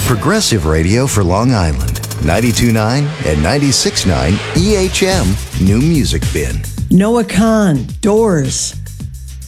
Progressive radio for Long Island. 92.9 and 96.9 EHM New Music Bin. Noah Kahn, Doors.